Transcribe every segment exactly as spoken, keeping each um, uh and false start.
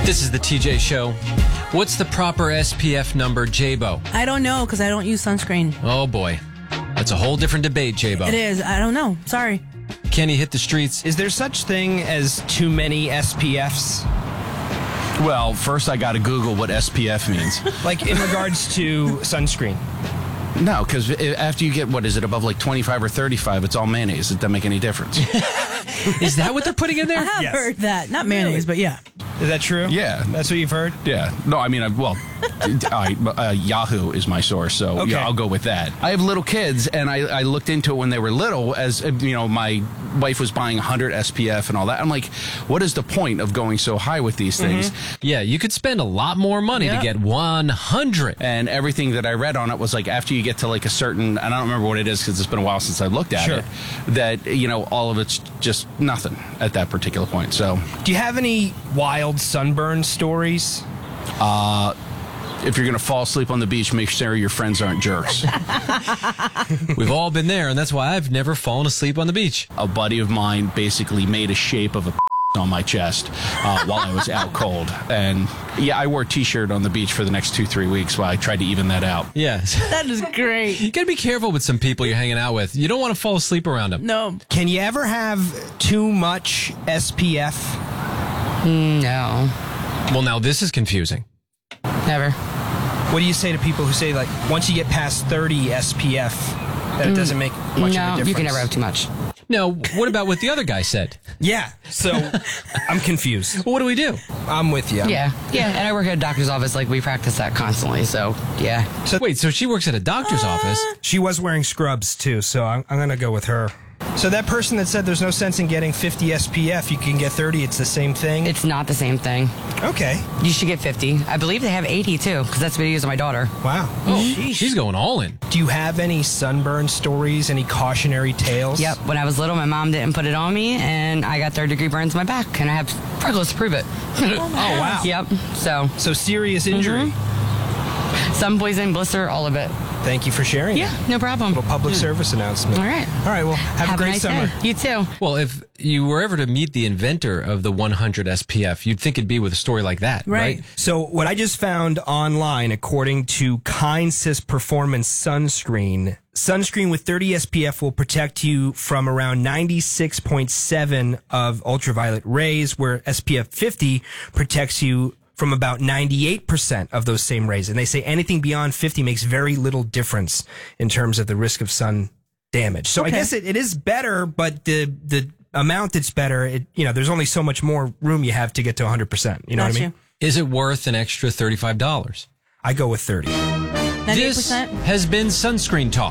This is the T J Show. What's the proper S P F number, J-Bo? I don't know because I don't use sunscreen. Oh, boy. That's a whole different debate, J-Bo. It is. I don't know. Sorry. Can he hit the streets? Is there such thing as too many S P Fs? Well, first I got to Google what S P F means. Like in regards to sunscreen? No, because after you get, what is it, above like twenty-five or thirty-five, it's all mayonnaise. It doesn't make any difference. Is that what they're putting in there? I have Yes. heard that. Not mayonnaise, but yeah. Is that true? Yeah. That's what you've heard? Yeah. No, I mean, I, well, I, uh, Yahoo is my source, so Okay. yeah, I'll go with that. I have little kids, and I, I looked into it when they were little, as, uh, you know, my wife was buying one hundred S P F and all that. I'm like, what is the point of going so high with these things? Yeah, you could spend a lot more money Yep. to get one hundred. And everything that I read on it was like, after you get to like a certain, and I don't remember what it is because it's been a while since I looked at Sure. it, that, you know, all of it's just nothing at that particular point. So Do you have any wild sunburn stories? if you're going to fall asleep on the beach, make sure your friends aren't jerks. We've all been there, and that's why I've never fallen asleep on the beach. A buddy of mine basically made a shape of a on my chest uh, while I was out cold. And yeah, I wore a t-shirt on the beach for the next two, three weeks while I tried to even that out. Yes. That is great. You got to be careful with some people you're hanging out with. You don't want to fall asleep around them. No. Can you ever have too much S P F? No, Well, now this is confusing. never. What do you say to people who say, like, once you get past thirty S P F, that it doesn't make much of a No, difference? you can never have too much. Now, what about what the other guy said? Yeah, so I'm confused. Well, what do we do? I'm with you. Yeah, yeah. And I work at a doctor's office. Like, we practice that constantly. So, yeah. Wait, so she works at a doctor's office? She was wearing scrubs, too, so I'm, I'm going to go with her. So that person that said there's no sense in getting fifty S P F, you can get thirty, it's the same thing? It's not the same thing. Okay. You should get fifty. I believe they have eighty, too, because that's what I use on my daughter. Wow. Oh, she's going all in. Do you have any sunburn stories, any cautionary tales? Yep. When I was little, my mom didn't put it on me, and I got third degree burns on my back, and I have freckles to prove it. Oh, wow. Yep. So, So serious injury. sun poisoning, blister, all of it. Thank you for sharing. Yeah, that. no problem. Little public service announcement. All right. All right, well, have, Have a great nice summer. day. You too. Well, if you were ever to meet the inventor of the one hundred S P F, you'd think it'd be with a story like that, right? Right. So what I just found online, according to KindSys Performance Sunscreen, sunscreen with thirty S P F will protect you from around ninety-six point seven of ultraviolet rays, where S P F fifty protects you from about ninety-eight percent of those same rays. And they say anything beyond fifty makes very little difference in terms of the risk of sun damage. So I Okay. guess it, it is better, but the the amount that's better, it, you know, there's only so much more room you have to get to one hundred percent. You know Got what I mean? you. Is it worth an extra thirty-five dollars? I go with thirty. ninety-eight This percent? has been Sunscreen Talk.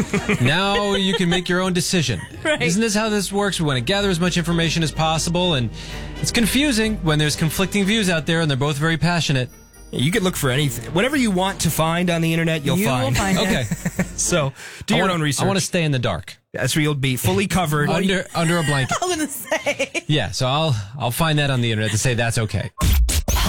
Now you can make your own decision. Right. Isn't this how this works? We want to gather as much information as possible, and it's confusing when there's conflicting views out there and they're both very passionate. You could look for anything. Whatever you want to find on the internet, you'll You will find. find it. Okay. So do I your wanna, own research. I want to stay in the dark. That's where you'll be fully covered. Under under a blanket. I was going to say. Yeah, so I'll I'll find that on the internet to say that's okay.